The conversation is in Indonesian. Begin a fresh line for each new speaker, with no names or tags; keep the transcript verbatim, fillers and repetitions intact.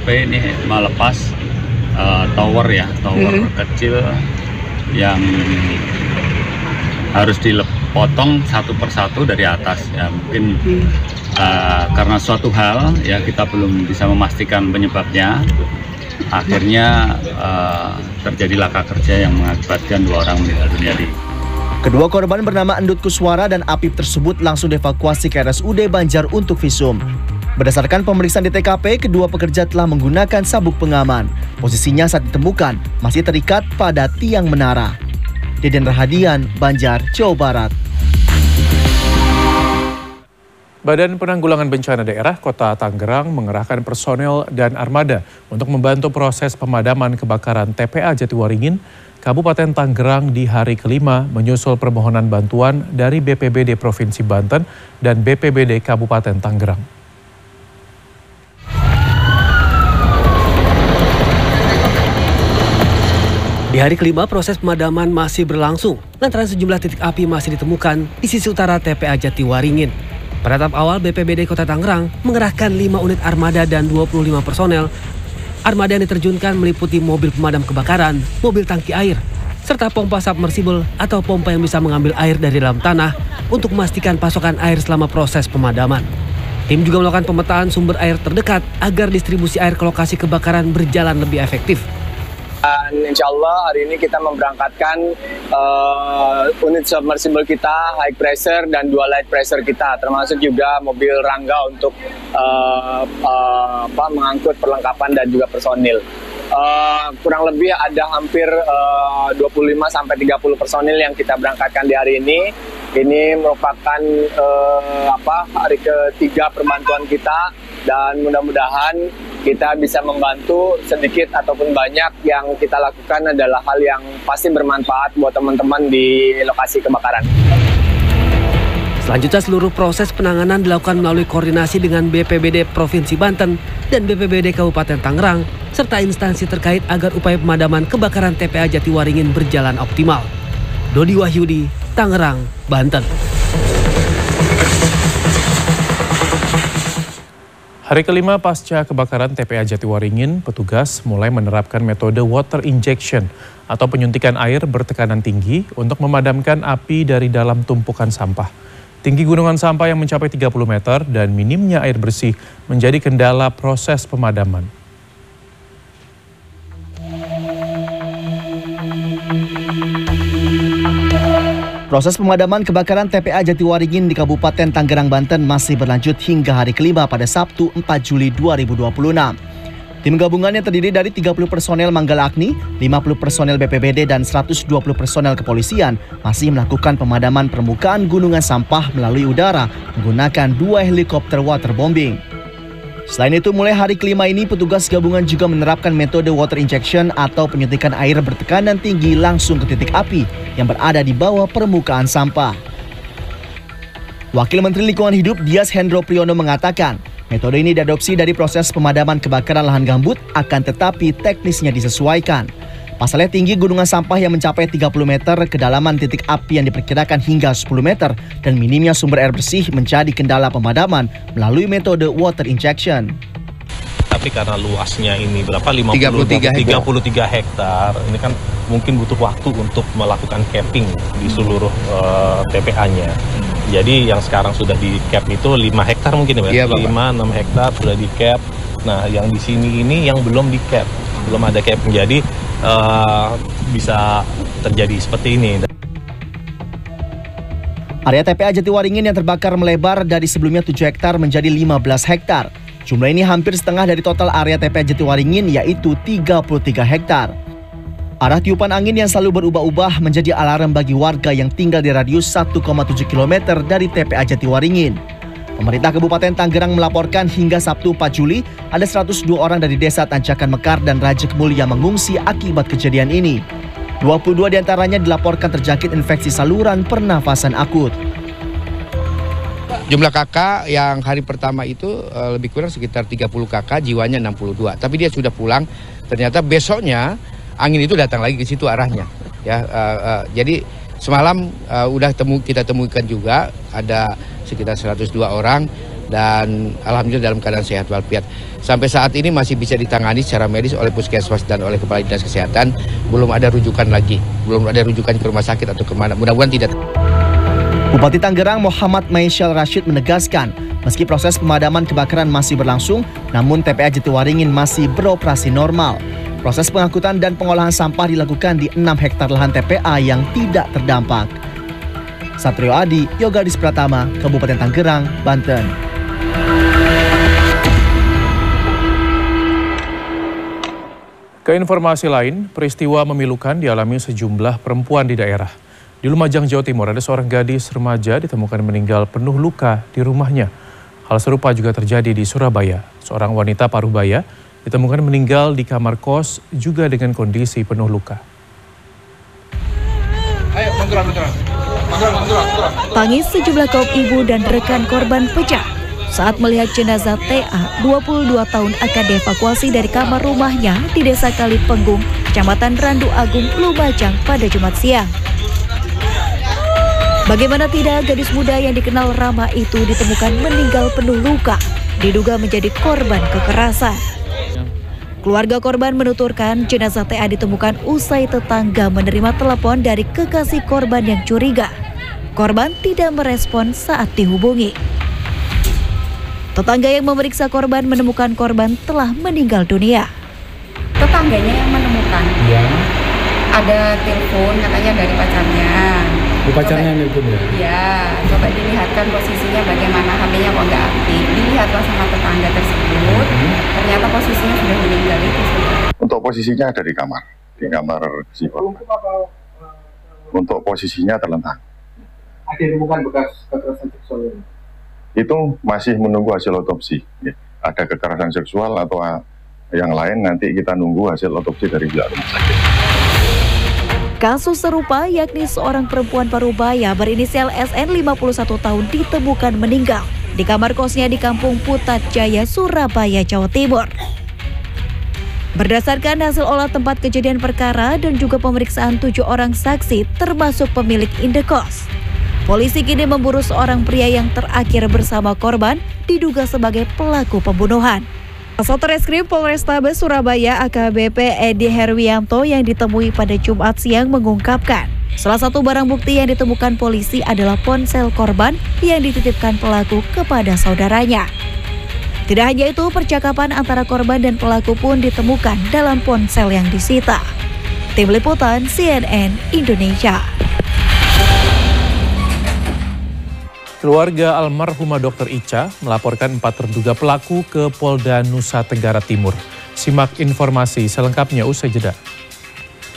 P ini melepas uh, tower ya, tower hmm. kecil yang harus dipotong satu persatu dari atas ya. Mungkin hmm. uh, karena suatu hal ya kita belum bisa memastikan penyebabnya, akhirnya uh, terjadi laka kerja yang mengakibatkan dua orang meninggal dunia di.
Kedua korban bernama Endut Kuswara dan Apip tersebut langsung dievakuasi ke R S U D Banjar untuk visum. Berdasarkan pemeriksaan di T K P, kedua pekerja telah menggunakan sabuk pengaman. Posisinya saat ditemukan masih terikat pada tiang menara. Deden Rahadian, Banjar, Jawa Barat.
Badan Penanggulangan Bencana Daerah Kota Tangerang mengerahkan personel dan armada untuk membantu proses pemadaman kebakaran T P A Jatiwaringin, Kabupaten Tangerang di hari kelima menyusul permohonan bantuan dari B P B D Provinsi Banten dan B P B D Kabupaten Tangerang.
Di hari kelima, proses pemadaman masih berlangsung lantaran sejumlah titik api masih ditemukan di sisi utara T P A Jatiwaringin. Pada tahap awal, B P B D Kota Tangerang mengerahkan lima unit armada dan dua puluh lima personel. Armada yang diterjunkan meliputi mobil pemadam kebakaran, mobil tangki air, serta pompa submersible atau pompa yang bisa mengambil air dari dalam tanah untuk memastikan pasokan air selama proses pemadaman. Tim juga melakukan pemetaan sumber air terdekat agar distribusi air ke lokasi kebakaran berjalan lebih efektif.
Dan insya Allah hari ini kita memberangkatkan uh, unit submersible kita, high pressure dan dua light pressure kita, termasuk juga mobil Rangga untuk uh, uh, apa, mengangkut perlengkapan dan juga personil. Uh, kurang lebih ada hampir uh, dua puluh lima sampai tiga puluh personil yang kita berangkatkan di hari ini. Ini merupakan uh, apa, hari ketiga perbantuan kita dan mudah-mudahan kita bisa membantu sedikit ataupun banyak. Yang kita lakukan adalah hal yang pasti bermanfaat buat teman-teman di lokasi kebakaran.
Selanjutnya seluruh proses penanganan dilakukan melalui koordinasi dengan B P B D Provinsi Banten dan B P B D Kabupaten Tangerang serta instansi terkait agar upaya pemadaman kebakaran T P A Jatiwaringin berjalan optimal. Dodi Wahyudi, Tangerang, Banten.
Hari kelima pasca kebakaran T P A Jatiwaringin, petugas mulai menerapkan metode water injection atau penyuntikan air bertekanan tinggi untuk memadamkan api dari dalam tumpukan sampah. Tinggi gunungan sampah yang mencapai tiga puluh meter dan minimnya air bersih menjadi kendala proses pemadaman.
Proses pemadaman kebakaran T P A Jatiwaringin di Kabupaten Tangerang, Banten masih berlanjut hingga hari kelima pada Sabtu empat Juli dua ribu dua puluh enam. Tim gabungan yang terdiri dari tiga puluh personel Manggala Agni, lima puluh personel B P B D dan seratus dua puluh personel kepolisian masih melakukan pemadaman permukaan gunungan sampah melalui udara menggunakan dua helikopter waterbombing. Selain itu, mulai hari kelima ini petugas gabungan juga menerapkan metode water injection atau penyuntikan air bertekanan tinggi langsung ke titik api yang berada di bawah permukaan sampah. Wakil Menteri Lingkungan Hidup Dias Hendro Priyono mengatakan, metode ini diadopsi dari proses pemadaman kebakaran lahan gambut, akan tetapi teknisnya disesuaikan. Pasalnya tinggi gunungan sampah yang mencapai tiga puluh meter, kedalaman titik api yang diperkirakan hingga sepuluh meter, dan minimnya sumber air bersih menjadi kendala pemadaman melalui metode water injection.
Tapi karena luasnya ini berapa? lima puluh, tiga puluh tiga hektar, ini kan mungkin butuh waktu untuk melakukan capping di seluruh uh, T P A-nya. Jadi yang sekarang sudah di cap itu lima hektar mungkin ya, Pak? lima enam hektar sudah di cap. Nah, yang di sini ini yang belum di cap, belum ada capping. Jadi uh, bisa terjadi seperti ini.
Area T P A Jatiwaringin yang terbakar melebar dari sebelumnya tujuh hektar menjadi lima belas hektar. Jumlah ini hampir setengah dari total area T P A Jatiwaringin, yaitu tiga puluh tiga hektar. Arah tiupan angin yang selalu berubah-ubah menjadi alarm bagi warga yang tinggal di radius satu koma tujuh kilometer dari T P A Jatiwaringin. Pemerintah Kabupaten Tangerang melaporkan hingga Sabtu empat Juli ada seratus dua orang dari desa Tanjakan Mekar dan Rajek Mulia mengungsi akibat kejadian ini. dua puluh dua diantaranya dilaporkan terjangkit infeksi saluran pernafasan akut.
Jumlah kakak yang hari pertama itu uh, lebih kurang sekitar tiga puluh kakak, jiwanya enam puluh dua. Tapi dia sudah pulang, ternyata besoknya angin itu datang lagi ke situ arahnya. Ya, uh, uh, jadi semalam uh, udah temu kita temukan juga ada sekitar seratus dua orang dan alhamdulillah dalam keadaan sehat walafiat. Sampai saat ini masih bisa ditangani secara medis oleh puskesmas dan oleh Kepala Dinas Kesehatan. Belum ada rujukan lagi, belum ada rujukan ke rumah sakit atau kemana. Mudah-mudahan tidak.
Bupati Tangerang Muhammad Maisyal Rashid menegaskan, meski proses pemadaman kebakaran masih berlangsung, namun T P A Jatiwaringin masih beroperasi normal. Proses pengangkutan dan pengolahan sampah dilakukan di enam hektar lahan T P A yang tidak terdampak. Satrio Adi, Yogadis Pratama, Kabupaten Tangerang, Banten.
Ke informasi lain, peristiwa memilukan dialami sejumlah perempuan di daerah. Di Lumajang, Jawa Timur, ada seorang gadis remaja ditemukan meninggal penuh luka di rumahnya. Hal serupa juga terjadi di Surabaya. Seorang wanita parubaya ditemukan meninggal di kamar kos juga dengan kondisi penuh luka.
Ayo, mundur, mundur. Mundur, mundur, mundur.
Tangis sejumlah kaum ibu dan rekan korban pecah saat melihat jenazah T A, dua puluh dua tahun, akan dievakuasi dari kamar rumahnya di Desa Kalipenggung, Kecamatan Randu Agung, Lumajang pada Jumat siang. Bagaimana tidak, gadis muda yang dikenal ramah itu ditemukan meninggal penuh luka, diduga menjadi korban kekerasan. Keluarga korban menuturkan jenazah T A ditemukan usai tetangga menerima telepon dari kekasih korban yang curiga. Korban tidak merespon saat dihubungi. Tetangga yang memeriksa korban menemukan korban telah meninggal dunia.
Tetangganya yang menemukan. Iya. Ada telepon katanya dari pacarnya.
Bu pacarnya nelpon ya?
Iya, coba dilihatkan posisinya bagaimana, H P-nya kok nggak aktif. Dilihatlah sama tetangga tersebut, hmm. ternyata posisinya sudah meninggal itu.
Untuk posisinya ada di kamar, di kamar si korban. Untuk posisinya terlentang.
Ada ditemukan bekas kekerasan seksual ini?
Itu masih menunggu hasil otopsi. Ada kekerasan seksual atau yang lain, nanti kita nunggu hasil otopsi dari pihak rumah sakit.
Kasus serupa, yakni seorang perempuan parubaya berinisial S N lima puluh satu tahun ditemukan meninggal di kamar kosnya di Kampung Putat Jaya, Surabaya, Jawa Timur. Berdasarkan hasil olah tempat kejadian perkara dan juga pemeriksaan tujuh orang saksi termasuk pemilik indekos, polisi kini memburu seorang pria yang terakhir bersama korban diduga sebagai pelaku pembunuhan. Satreskrim Polrestabes Surabaya A K B P Edi Herwianto yang ditemui pada Jumat siang mengungkapkan, salah satu barang bukti yang ditemukan polisi adalah ponsel korban yang dititipkan pelaku kepada saudaranya. Tidak hanya itu, percakapan antara korban dan pelaku pun ditemukan dalam ponsel yang disita. Tim Liputan C N N Indonesia.
Keluarga almarhumah Dokter Ica melaporkan empat terduga pelaku ke Polda Nusa Tenggara Timur. Simak informasi selengkapnya usai jeda.